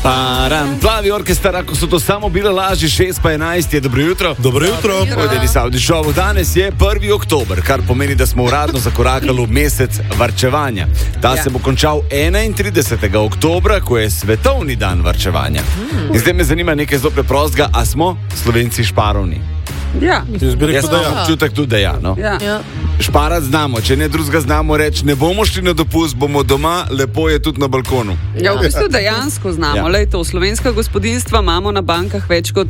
Plavi orkestar, ako so to samo bile laži, 6:11 je dobro jutro. Dobro jutro. Vodeni Saudi šovu. Danes je 1. oktober, kar pomeni, da smo uradno zakorakali v mesec varčevanja. Ta se bo končal 31. oktobra, ko je svetovni dan varčevanja. In zdaj me zanima nekaj zelo preprostega, a smo Slovenci šparovni? Ja. Jaz imam občutek tudi, da ja, no? Ja. Šparat znamo, če ne drugega znamo reči, ne bomo šli na dopust, bomo doma, lepo je tudi na balkonu. Ja, v bistvu dejansko znamo. Ja. Lejto, v slovenska gospodinjstva imamo na bankah več kot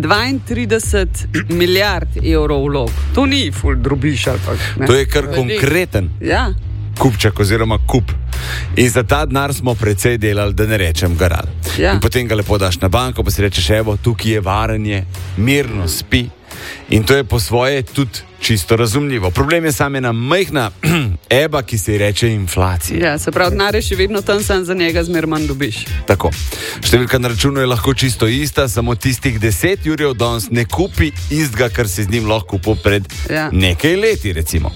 32 milijard evrov vlog. To ni ful drobiš ali pa. Ne? To je kar konkreten kupček oziroma kup. In za ta denar smo precej delali, da ne rečem garal. Ja. In potem ga lepo daš na banko, pa si rečeš, evo, tukaj je varanje, mirno spi. In to je po svoje tudi čisto razumljivo. Problem je samo ena majhna eba, ki se ji reče inflacija. Ja, se pravi, denar je še vedno tam, sam za njega zmer manj dobiš. Tako. Številka na računu je lahko čisto ista, samo tistih 10 jurjev danes ne kupi istega, kar si z njim lahko kupil pred nekaj leti, recimo.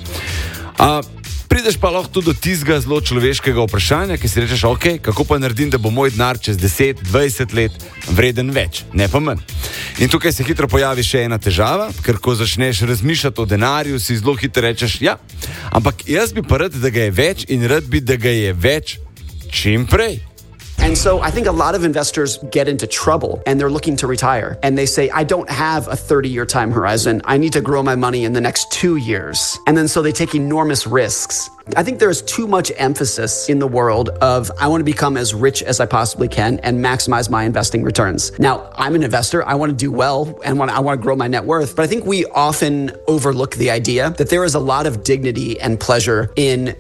Prideš pa lahko tudi do tistega zelo človeškega vprašanja, ki si rečeš, ok, kako pa naredim, da bo moj denar čez 10-20 let vreden več, ne pa manj. In tukaj se hitro pojavi še ena težava, ker ko začneš razmišljati o denarju, si zelo hitro rečeš, ja, ampak jaz bi pa rad, da ga je več in rad bi, da ga je več čim prej. And so I think a lot of investors get into trouble and they're looking to retire. And they say, I don't have a 30-year time horizon. I need to grow my money in the next 2 years. And then so they take enormous risks. I think there is too much emphasis in the world of I want to become as rich as I possibly can and maximize my investing returns. Now, I'm an investor. I want to do well and I want to grow my net worth. But I think we often overlook the idea that there is a lot of dignity and pleasure in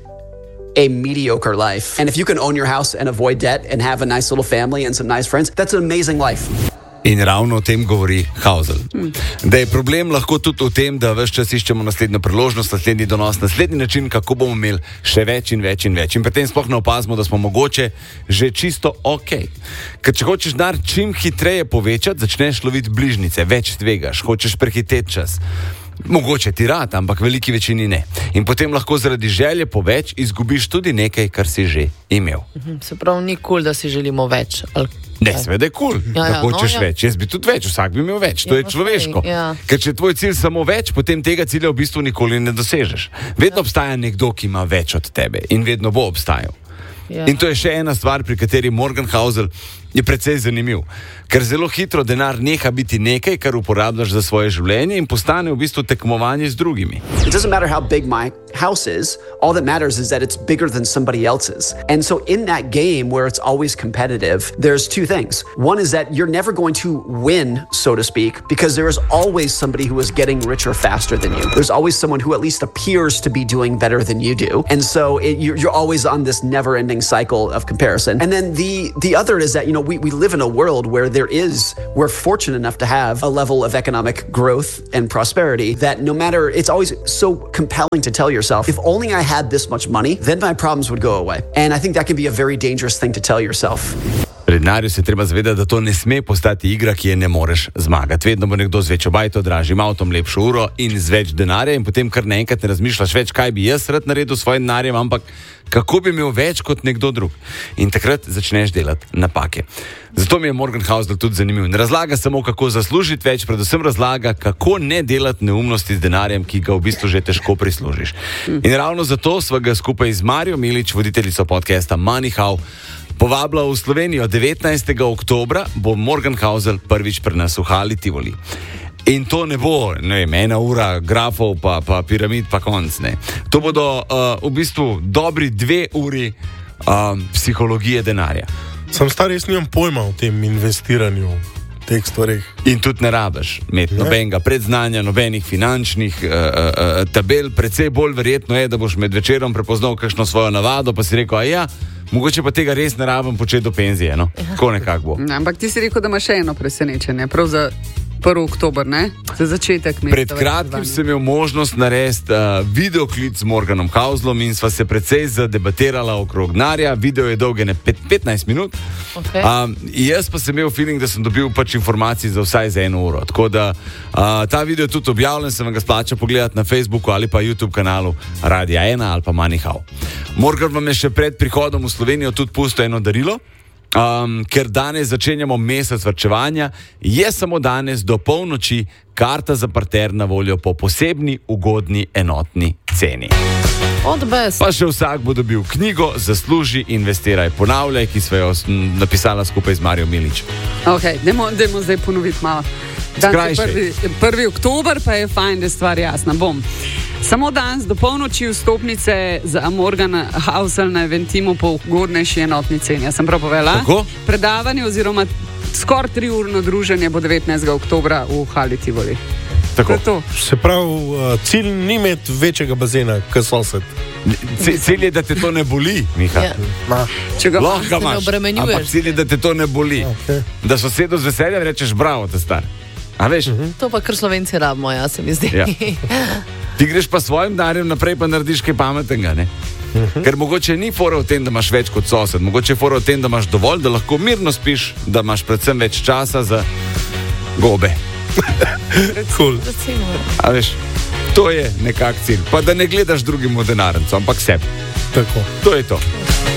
a mediocre life. And if you can own your house and avoid debt and have a nice little family and some nice friends, that's an amazing life. In ravno o tem govori Hausel. Da je problem lahko tudi v tem, da ves čas iščemo naslednjo priložnost, naslednji donos, naslednji način, kako bomo imeli še več in več in več. In pri tem sploh ne opazimo, da smo mogoče že čisto ok. Ker če hočeš denar čim hitreje povečati, začneš loviti bližnjice, več tvegaš, hočeš prehiteti čas. Mogoče ti rad, ampak veliki večini ne. In potem lahko zaradi želje po več izgubiš tudi nekaj, kar si že imel. Se pravi, ni kul, da si želimo več. Ne, seveda je kul, da hočeš več. Jaz bi tudi več, vsak bi imel več. To je človeško. Ker če je tvoj cilj samo več, potem tega cilja v bistvu nikoli ne dosežeš. Vedno obstaja nekdo, ki ima več od tebe in vedno bo obstajal. In to je še ena stvar, pri kateri Morgan Housel je precej zanimiv. Ker zelo hitro denar neha biti nekaj, kar uporabljaš za svoje življenje in postane v bistvu tekmovanje z drugimi. It doesn't matter how big my house is. All that matters is that it's bigger than somebody else's. And so in that game where it's always competitive, there's two things. One is that you're never going to win, so to speak, because there is always somebody who is getting richer faster than you. There's always someone who at least appears to be doing better than you do. And so you're always on this never-ending cycle of comparison. And then the other is that, we live in a world where we're fortunate enough to have a level of economic growth and prosperity that no matter, it's always so compelling to tell yourself, if only I had this much money, then my problems would go away. And I think that can be a very dangerous thing to tell yourself. Pri denarju se treba zavedati, da to ne sme postati igra, ki je ne moreš zmagati. Vedno bo nekdo z večjo bajto, dražjim avtom, lepšo uro in z več denarja in potem kar naenkrat ne razmišljaš več, kaj bi jaz rad naredil s svojim denarjem, ampak kako bi imel več kot nekdo drug. In takrat začneš delati napake. Zato mi je Morgan Housel tudi zanimiv. Ne razlaga samo, kako zaslužiti več, predvsem razlaga, kako ne delati neumnosti z denarjem, ki ga v bistvu že težko prislužiš. In ravno zato sva ga skupaj z Marijo Milič, voditeljico podcasta Money How, povabila v Slovenijo. 19. oktobra bo Morgan Housel prvič pri nas v Hali Tivoli. In to ne bo, 1 ura grafov, pa piramid, pa konc, ne. To bodo v bistvu dobri 2 uri psihologije denarja. Sem star, jaz nimam pojma o tem investiranju, teh stvarih. In tudi ne rabiš imeti nobenega predznanja, nobenih finančnih tabel. Precej bolj verjetno je, da boš med večerom prepoznal kakšno svojo navado, pa si rekel, mogoče pa tega res ne rabim početi do penzije, no? Tako nekako bo. Ampak ti si rekel, da imaš še eno presenečenje, prav za 1. oktober, ne? Za začetek. Pred kratkim sem imel možnost narediti videoklic z Morganom Houselom in sva se precej zadebatirala okrog denarja. Video je dolg 15 minut. Jaz pa sem imel feeling, da sem dobil informacij za vsaj za 1 uro. Tako da ta video je tudi objavljen, sem ga splačal pogledati na Facebooku ali pa YouTube kanalu Radia 1 ali pa Money How. Morgan vam je še pred prihodom v Slovenijo tudi pustil eno darilo. ker danes začenjamo mesec varčevanja, je samo danes do polnoči karta za parter na voljo po posebni, ugodni, enotni ceni. Pa še vsak bo dobil knjigo Zasluži, investiraj, ponavljaj, ki sva jo napisala skupaj z Marijo Milič. Ok, dajmo zdaj ponoviti malo. Danes je 1. oktober, pa je fajn, da je stvar jasna. Samo danes do polnoči vstopnice za Morgan Housel na Eventimu po ugodnejši enotni ceni. Jaz sem prav povedala? Tako? Predavanje oziroma skoraj 3-urno druženje bo 19. oktobra v Hali Tivoli. Tako. Se pravi, cilj ni imeti večjega bazena, kot sosed. Cilj je, da te to ne boli, Miha. Lahko ga imaš, ampak cilj je, da te to ne boli. Okay. Da sosedu z veseljem rečeš bravo, te star. A veš? To pa kar Slovenci rabimo, ja, se mi zdi. Ja. Ti greš pa svojim darjem naprej, pa narediš kaj pametnega, ne? Ker mogoče ni fora v tem, da imaš več kot sosed, mogoče je fora v tem, da imaš dovolj, da lahko mirno spiš, da imaš predvsem več časa za gobe. Cool. A veš, to je nekak cilj. Pa da ne gledaš drugim v denarnico, ampak sebi. Tako. To je to.